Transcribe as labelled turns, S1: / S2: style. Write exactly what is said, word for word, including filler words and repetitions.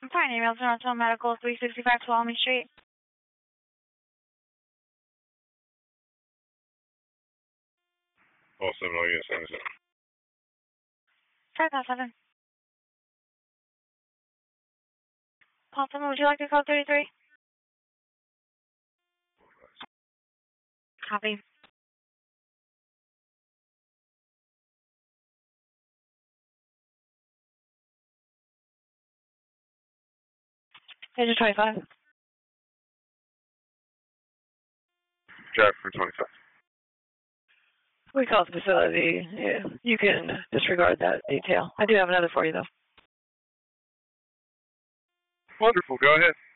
S1: Fine, email Toronto Medical, three sixty-five Tuolumne Street.
S2: Oh, seven, oh, yes, seven, seven.
S1: five thousand seven. Baltimore, would you like to call thirty-three? Copy. Page twenty-five.
S2: Jack for twenty-five.
S3: We called the facility. Yeah, you can disregard that detail. I do have another for you, though.
S2: Wonderful. Go ahead.